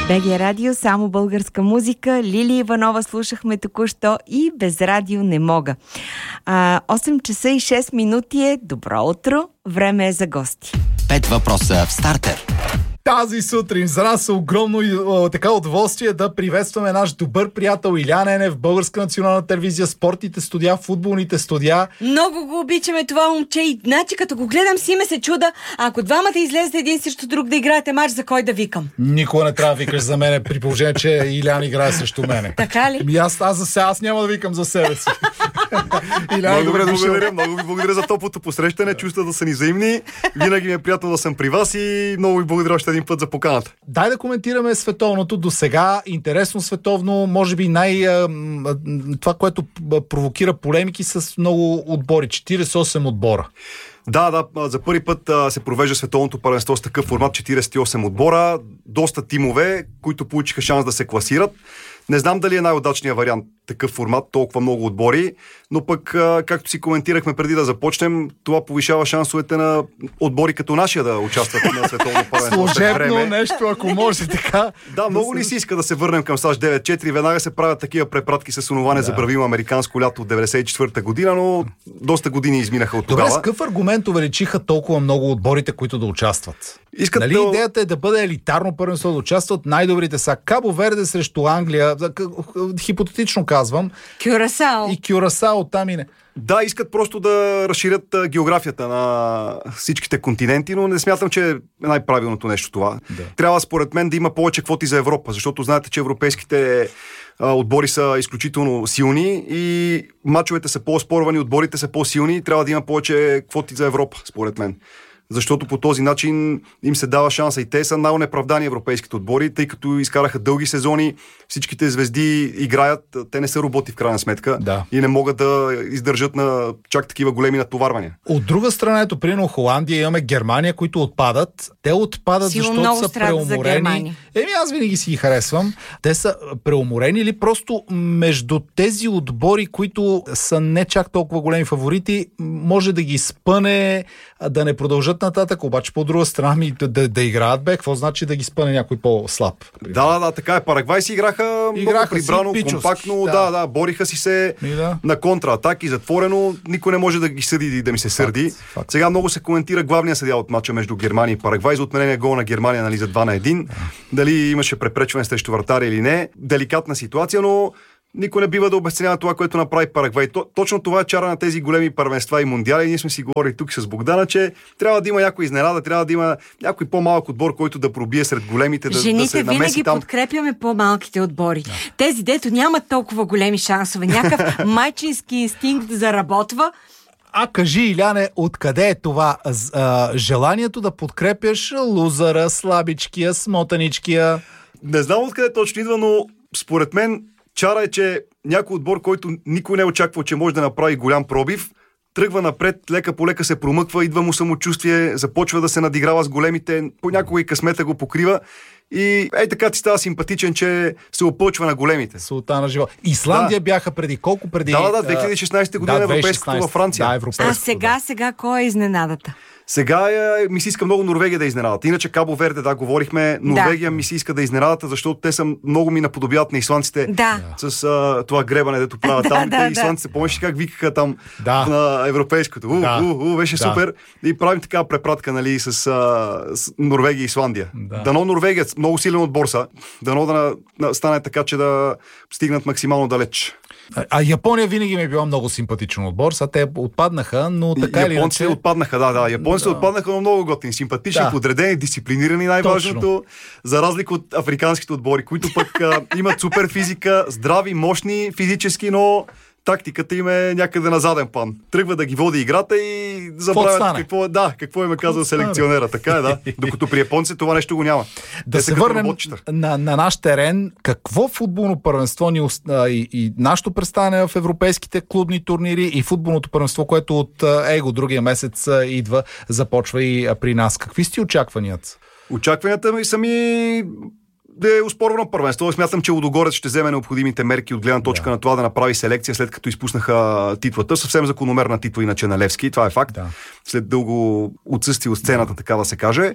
БГ Радио, само българска музика. Лили Иванова слушахме току-що и без радио не мога. 8 часа и 6 минути е. Добро утро. Време е за гости. 5 въпроса в стартер. Тази сутрин за нас е огромно така удоволствие да приветстваме наш добър приятел Илян Енев, Българска национална телевизия, спортните студия, футболните студия. Много го обичаме това момче и значи като го гледам си ме се чуда, ако двамата излезете един срещу друг да играете мач, за кой да викам? Никога не трябва да викаш за мене, при положение, че Илян играе срещу мене. Така ли? Аз няма да викам за себе си. Илян, много ви благодаря за топлото посрещане, чувствата са ни взаимни. Винаги ми е приятно да съм при вас и много ви благодаря още един път за поканата. Дай да коментираме световното до сега. Интересно световно, може би това, което провокира полемики с много отбори. 48 отбора. Да, за първи път се провежда световното първенство с такъв формат, 48 отбора, доста тимове, които получиха шанс да се класират. Не знам дали е най-удачният вариант такъв формат, толкова много отбори, но пък, както си коментирахме преди да започнем, това повишава шансовете на отбори като нашия да участват на световно първенство. Служебно нещо, ако може така. Да, много ни се иска да се върнем към САЩ 9-4. Веднага се правят такива препратки с онова забравимо американско лято от 94-та година, но доста години изминаха от тогава. Добре, с какъв аргумент увеличиха толкова много отборите, които да участват? Идеята е да бъде елитарно първенство, да участват най-добрите са Кабо Верде срещу Англия, хипотетично казвам. Кюрасао. И Кюрасао там и не. Да, искат просто да разширят географията на всичките континенти, но не смятам, че е най-правилното нещо това. Да. Трябва според мен да има повече квоти за Европа, защото знаете, че европейските отбори са изключително силни и мачовете са по-оспорвани, отборите са по-силни и трябва да има повече квоти за Европа, според мен. Защото по този начин им се дава шанса и те са най-неправдани европейските отбори, тъй като изкараха дълги сезони, всичките звезди играят, те не са роботи в крайна сметка и не могат да издържат на чак такива големи натоварвания. От друга страна, ето примерно Холандия, имаме Германия, които отпадат. Те отпадат, защото са преуморени. Аз винаги си ги харесвам. Те са преуморени или просто между тези отбори, които са не чак толкова големи фаворити, може да ги спъне да не продължат нататък, обаче по друга страна да играят какво значи да ги спъне някой по-слаб? Да, така е. Парагвай си играха много прибрано, компактно, бориха си се на контратаки, затворено, никой не може да ги съди и да ми се сърди. Факт. Сега много се коментира главния съдия от мача между Германия и Парагвай за отменения гол на Германия, за 2-1. Дали имаше препречване срещу вратаря или не. Деликатна ситуация, но никой не бива да обесценява това, което направи Парагвай. Точно това е чара на тези големи първенства и мондиали. Ние сме си говорили тук с Богдана, че трябва да има някой изненада, трябва да има някой по-малък отбор, който да пробие сред големите, да се намеси там. Винаги подкрепяме по-малките отбори. Да. Тези, дето нямат толкова големи шансове. Някакъв майчински инстинкт заработва. Кажи, Иляне, откъде е това желанието да подкрепяш лузъра, слабичкия, смотаничкия? Не знам откъде точно идва, но според мен чара е, че някой отбор, който никой не е очаквал, че може да направи голям пробив, тръгва напред, лека по лека се промъква, идва му самочувствие, започва да се надиграва с големите, понякога и късмета го покрива и така ти става симпатичен, че се опълчва на големите. Султана жива. Исландия бяха преди колко? 2016 година европейското във Франция. Сега кой е изненадата? Сега ми се иска много Норвегия да изненадат. Иначе Кабо Верде, говорихме, Норвегия ми се иска да изненадат, защото те са много ми наподобяват на исландците с това гребане, дето правят там. Исландците, помниш как викаха там на европейското. Беше супер. И правим така препратка, с Норвегия и Исландия. Дано Норвегия, много силен отбор са. Дано да стане така, че да стигнат максимално далеч. Япония винаги ми е била много симпатичен отбор. Сега те отпаднаха, но така или иначе... отпаднаха, Японците отпаднаха, но много готини. Симпатични, подредени, дисциплинирани, най-важното. За разлика от африканските отбори, които пък имат супер физика, здрави, мощни физически, но тактиката им е някъде на заден план. Тръгва да ги води играта и забравят какво им е казал селекционера. Така е, Докато при японците това нещо го няма. Да се върнем на наш терен. Какво футболно първенство и нашето представяне в европейските клубни турнири и футболното първенство, което от другия месец идва, започва и при нас. Какви сте очакванията? Очакванията ми са да е оспорвано първенство. Смятам, че Лудогорец ще вземе необходимите мерки от гледна точка на това да направи селекция, след като изпуснаха титлата. Съвсем закономерна титла иначе на Левски. Това е факт. След дълго отсъствие от сцената, така да се каже.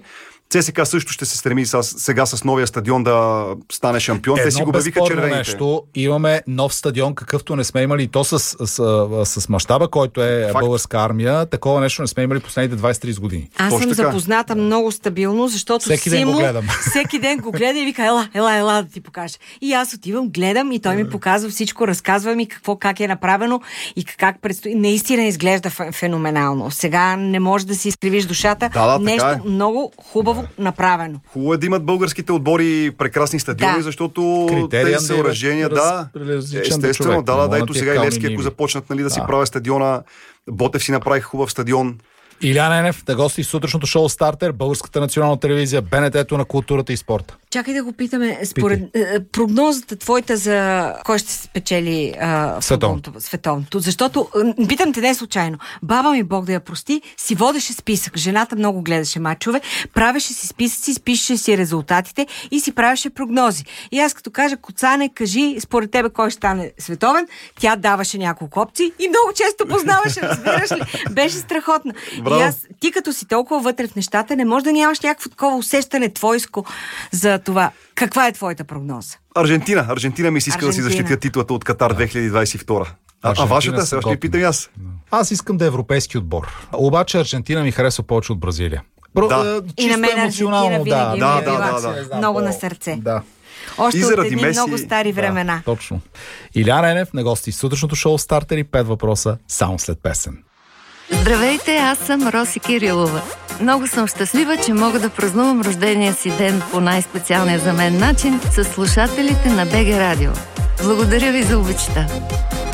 ЦСКА също ще се стреми сега с новия стадион да стане шампион. Те си го обявиха червените. Нещо, имаме нов стадион, какъвто не сме имали, и то с мащаба, който е българска армия. Такова нещо не сме имали последните 23 години. Аз съм запозната много стабилно, защото всеки ден го гледам. Всеки ден го гледа и вика, ела да ти покажа. И аз отивам, гледам и той ми показва всичко, разказва ми как е направено и как предстои. Наистина изглежда феноменално. Сега не можеш да си изкривиш душата. Нещо много хубаво направено. Хубаво е да имат българските отбори прекрасни стадиони, защото тези съоръжения, естествено, ето сега и Левски, ако започнат да си правят стадиона, Ботев си направи хубав стадион. Илян Енев да гости в сутрешното шоу Стартер, Българската национална телевизия, БНТ-то на културата и спорта. Чакай да го питаме, според прогнозата твоята за кой ще спечели световното. Защото, питам те не случайно, баба ми, Бог да я прости, си водеше списък. Жената много гледаше мачове, правеше си списъци, спишеше си резултатите и си правеше прогнози. И аз като кажа, Коцане, кажи според тебе кой ще стане световен, тя даваше няколко опции и много често познаваше, разбираш ли? Беше страхотна. И ти като си толкова вътре в нещата, не може да нямаш някакво такова усещане твойско за това. Каква е твоята прогноза? Аржентина ми си иска да си защитя титлата от Катар 2022. А вашата? Сега ще ви питам аз. Аз искам да е европейски отбор. Обаче Аржентина ми харесва повече от Бразилия. И на мен Аржентина винаги ми е била много на сърце. Да. Още от едни много стари времена. Точно. Илян Енев на гости в сутрешното шоу Стартер и 5 въпроса само след песен. Здравейте, аз съм Роси Кирилова. Много съм щастлива, че мога да празнувам рождения си ден по най-специалния за мен начин с слушателите на БГ Радио. Благодаря ви за обичта.